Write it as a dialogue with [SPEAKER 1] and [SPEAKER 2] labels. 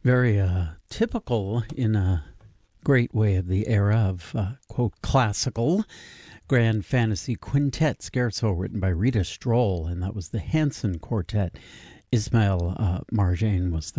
[SPEAKER 1] Very typical in a great way of the era of, quote, classical grand fantasy quintet scherzo written by Rita Stroll, and that was the Hanson Quartet. Ismail Marjane was the